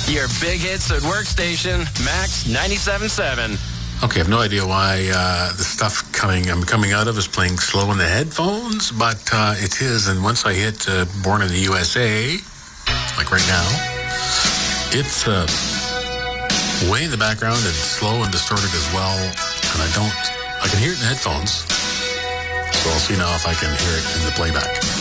Your big hits at workstation, Max 97.7. Okay, I have no idea why the stuff I'm coming out of is playing slow in the headphones, but it is. And once I hit Born in the USA, like right now, it's way in the background and slow and distorted as well. And I can hear it in the headphones. So I'll see now if I can hear it in the playback.